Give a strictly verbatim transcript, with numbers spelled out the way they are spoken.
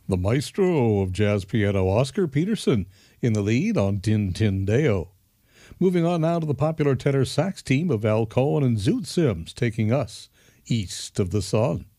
The maestro of jazz piano, Oscar Peterson, in the lead on Tin Tin Deo. Moving on now to the popular tenor sax team of Al Cohen and Zoot Sims, taking us east of the sun.